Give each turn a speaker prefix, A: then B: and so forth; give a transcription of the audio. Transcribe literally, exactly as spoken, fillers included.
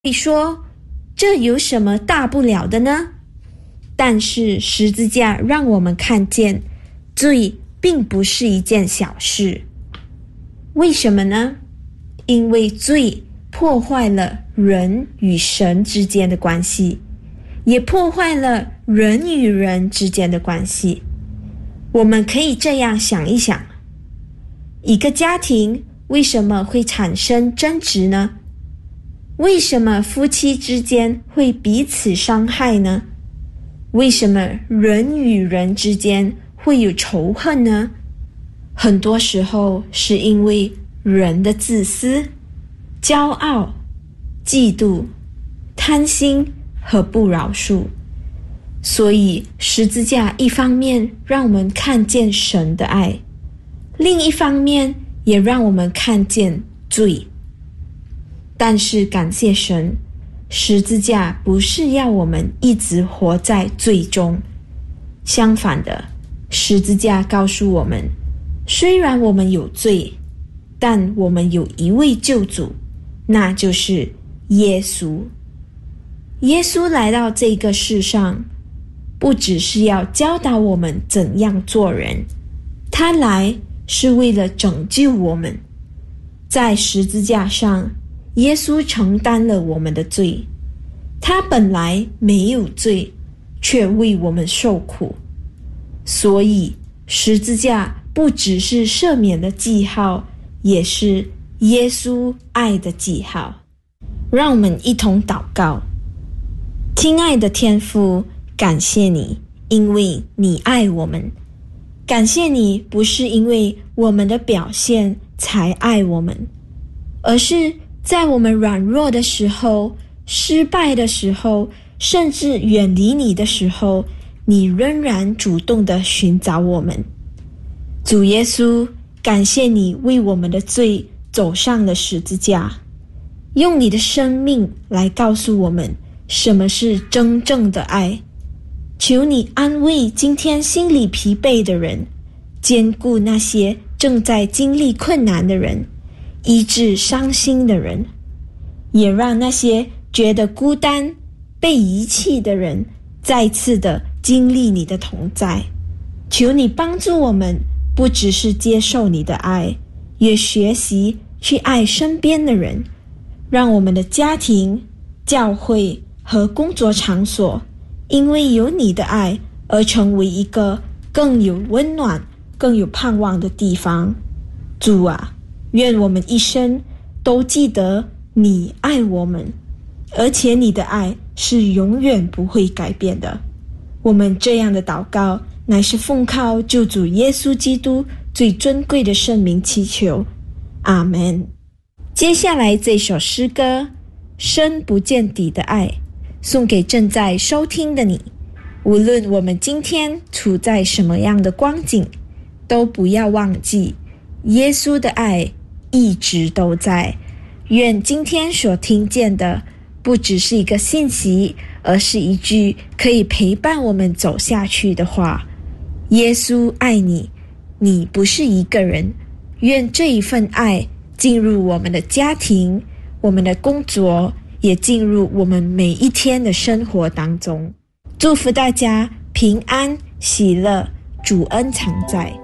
A: 你说这有什么大不了的呢？但是十字架让我们看见罪并不是一件小事。为什么呢？因为罪破坏了人与神之间的关系，也破坏了人与人之间的关系。我们可以这样想一想，一个家庭为什么会产生争执呢？为什么夫妻之间会彼此伤害呢？为什么人与人之间会有仇恨呢？很多时候是因为人的自私、骄傲、嫉妒、贪心和不饶恕。所以十字架一方面让我们看见神的爱，另一方面也让我们看见罪。但是感谢神，十字架不是要我们一直活在罪中，相反的，十字架告诉我们，虽然我们有罪，但我们有一位救主，那就是耶稣。耶稣来到这个世上，不只是要教导我们怎样做人，他来是为了拯救我们。在十字架上，耶稣承担了我们的罪，他本来没有罪，却为我们受苦。所以十字架不只是赦免的记号，也是耶稣爱的记号。让我们一同祷告。亲爱的天父，感谢你，因为你爱我们。感谢你不是因为我们的表现才爱我们，而是在我们软弱的时候、失败的时候，甚至远离你的时候，你仍然主动地寻找我们。主耶稣，感谢你为我们的罪走上了十字架，用你的生命来告诉我们什么是真正的爱。求你安慰今天心里疲惫的人，坚固那些正在经历困难的人，医治伤心的人，也让那些觉得孤单、被遗弃的人再次的经历你的同在。求你帮助我们，不只是接受你的爱，也学习去爱身边的人，让我们的家庭、教会和工作场所因为有你的爱而成为一个更有温暖、更有盼望的地方。主啊，愿我们一生都记得你爱我们，而且你的爱是永远不会改变的。我们这样的祷告，乃是奉靠救主耶稣基督最尊贵的圣名祈求，阿们。接下来这首诗歌《深不见底的爱》，送给正在收听的你。无论我们今天处在什么样的光景，都不要忘记耶稣的爱一直都在。愿今天所听见的不只是一个信息，而是一句可以陪伴我们走下去的话。耶稣爱你，你不是一个人。愿这一份爱进入我们的家庭、我们的工作，也进入我们每一天的生活当中。祝福大家平安喜乐，主恩常在。